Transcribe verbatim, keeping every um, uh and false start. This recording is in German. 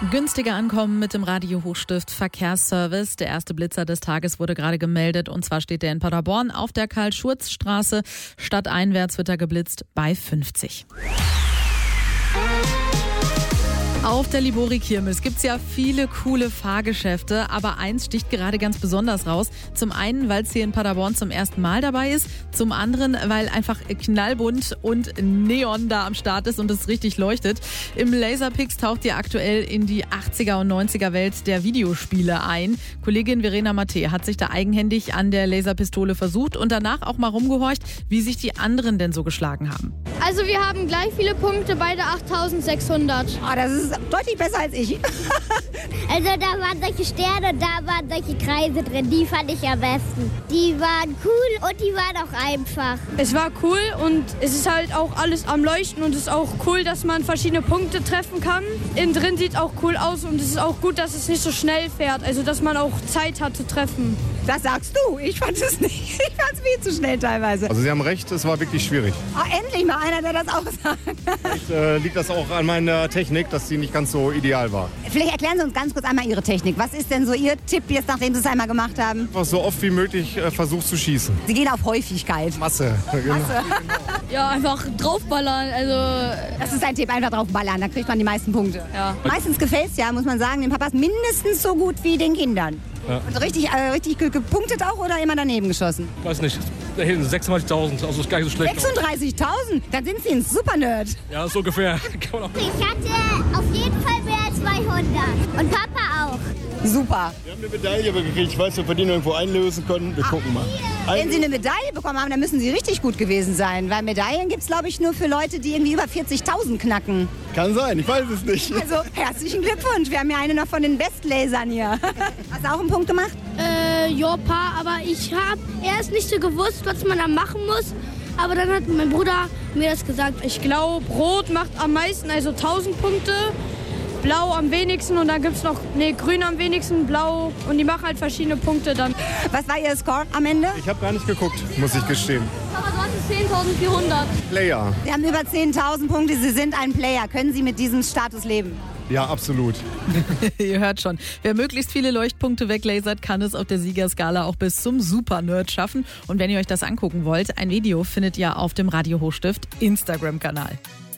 Günstiger ankommen mit dem Radio Hochstift Verkehrsservice. Der erste Blitzer des Tages wurde gerade gemeldet und zwar steht der in Paderborn auf der Karl-Schurz-Straße. Stadteinwärts wird er geblitzt bei fünfzig. Auf der Libori-Kirmes gibt's ja viele coole Fahrgeschäfte, aber eins sticht gerade ganz besonders raus. Zum einen, weil es hier in Paderborn zum ersten Mal dabei ist, zum anderen, weil einfach knallbunt und Neon da am Start ist und es richtig leuchtet. Im Laserpix taucht ihr aktuell in die achtziger und neunziger Welt der Videospiele ein. Kollegin Verena Matte hat sich da eigenhändig an der Laserpistole versucht und danach auch mal rumgehorcht, wie sich die anderen denn so geschlagen haben. Also wir haben gleich viele Punkte, beide achttausendsechshundert. Oh, das ist deutlich besser als ich. Also da waren solche Sterne, da waren solche Kreise drin, die fand ich am besten. Die waren cool und die waren auch einfach. Es war cool und es ist halt auch alles am Leuchten und es ist auch cool, dass man verschiedene Punkte treffen kann. Innen drin sieht auch cool aus und es ist auch gut, dass es nicht so schnell fährt, also dass man auch Zeit hat zu treffen. Das sagst du, ich fand es nicht. Ich fand es viel zu schnell teilweise. Also Sie haben recht, es war wirklich schwierig. Oh, endlich mal einer, der das auch sagt. Vielleicht äh, liegt das auch an meiner Technik, dass sie nicht ganz so ideal war. Vielleicht erklären Sie uns ganz kurz einmal Ihre Technik. Was ist denn so Ihr Tipp jetzt, nachdem Sie es einmal gemacht haben? Einfach so oft wie möglich äh, versucht zu schießen. Sie gehen auf Häufigkeit. Masse. Genau. Masse. Ja, einfach draufballern, also... Das ist ein Tipp, einfach drauf ballern, dann kriegt man die meisten Punkte. Ja. Meistens gefällt es ja, muss man sagen, den Papas mindestens so gut wie den Kindern. Ja. Und richtig, äh, richtig ge- gepunktet auch oder immer daneben geschossen? Weiß nicht, da hinten sechsunddreißigtausend, also ist gar nicht so schlecht. sechsunddreißigtausend? Dann sind Sie ein Super-Nerd. Ja, so ungefähr. Kann man auch. Ich hatte auf jeden Fall mehr als zweihundert. Und Papa auch. Super. Wir haben eine Medaille aber gekriegt. Ich weiß nicht, ob wir die irgendwo einlösen konnten. Wir gucken mal. Wenn Sie eine Medaille bekommen haben, dann müssen Sie richtig gut gewesen sein. Weil Medaillen gibt es, glaube ich, nur für Leute, die irgendwie über vierzigtausend knacken. Kann sein, ich weiß es nicht. Also herzlichen Glückwunsch. Wir haben ja eine noch von den Bestlasern hier. Hast du auch einen Punkt gemacht? Äh, ja, paar, aber ich habe erst nicht so gewusst, was man da machen muss. Aber dann hat mein Bruder mir das gesagt. Ich glaube, Rot macht am meisten, also tausend Punkte. Blau am wenigsten und dann gibt es noch, nee, Grün am wenigsten, Blau und die machen halt verschiedene Punkte dann. Was war Ihr Score am Ende? Ich habe gar nicht geguckt, muss ich gestehen. Aber du hast zehntausendvierhundert. Player. Sie haben über zehntausend Punkte. Sie sind ein Player. Können Sie mit diesem Status leben? Ja, absolut. Ihr hört schon, wer möglichst viele Leuchtpunkte weglasert, kann es auf der Siegerskala auch bis zum Super-Nerd schaffen. Und wenn ihr euch das angucken wollt, ein Video findet ihr auf dem Radio Hochstift Instagram-Kanal.